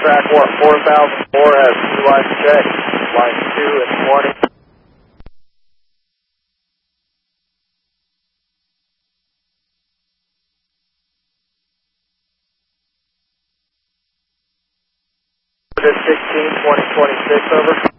track 4004 has 2 lines checked, line 2 and 20. This 16, 20, 26, over.